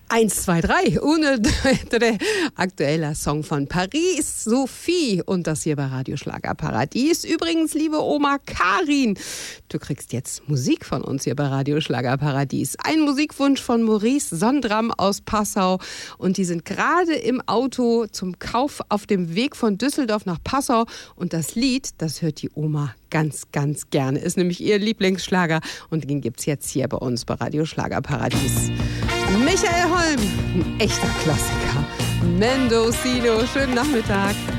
1, 2, 3, ohne aktueller Song von Paris, Sophie und das hier bei Radio Schlagerparadies. Übrigens, liebe Oma Karin, du kriegst jetzt Musik von uns hier bei Radio Schlagerparadies. Ein Musikwunsch von Maurice Sondram aus Passau und die sind gerade im Auto zum Kauf auf dem Weg von Düsseldorf nach Passau und das Lied, das hört die Oma ganz, ganz gerne. Ist nämlich ihr Lieblingsschlager und den gibt's jetzt hier bei uns bei Radio Schlagerparadies. Michael Holm, ein echter Klassiker. Mendocino, schönen Nachmittag.